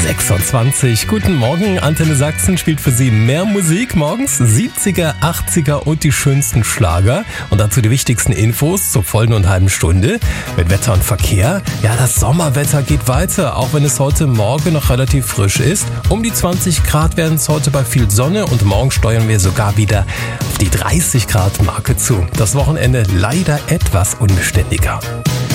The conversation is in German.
6:26. Guten Morgen, Antenne Sachsen spielt für Sie mehr Musik. Morgens 70er, 80er und die schönsten Schlager. Und dazu die wichtigsten Infos zur vollen und halben Stunde. Mit Wetter und Verkehr. Ja, das Sommerwetter geht weiter, auch wenn es heute Morgen noch relativ frisch ist. Um die 20 Grad werden es heute bei viel Sonne und morgen steuern wir sogar wieder auf die 30 Grad Marke zu. Das Wochenende leider etwas unbeständiger.